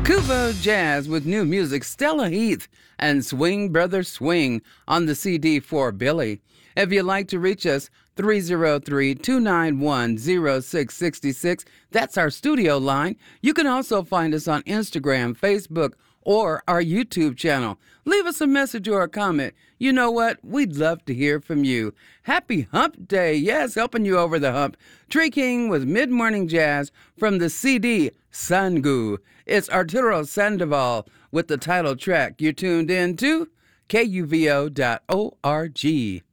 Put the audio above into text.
Kuvo Jazz with new music, Stella Heath and Swing Brothers Swing on the CD for Billy. If you'd like to reach us, 303-291-0666. That's our studio line. You can also find us on Instagram, Facebook, or our YouTube channel. Leave us a message or a comment. You know what? We'd love to hear from you. Happy Hump Day. Yes, helping you over the hump. Tree King with Mid-Morning Jazz from the CD Sangu. It's Arturo Sandoval with the title track. You're tuned in to KUVO.org.